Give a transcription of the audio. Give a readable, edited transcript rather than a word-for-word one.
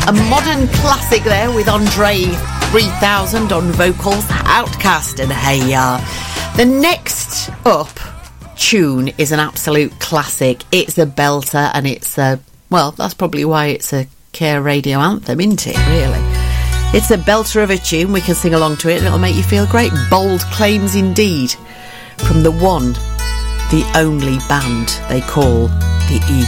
A modern classic there with Andre 3000 on vocals, Outcast and Hey Ya. The next up tune is an absolute classic. It's a belter, and it's a, well, that's probably why it's a Care Radio anthem, isn't it, really? It's a belter of a tune. We can sing along to it and it'll make you feel great. Bold claims indeed, from the one, the only band they call the Eagles.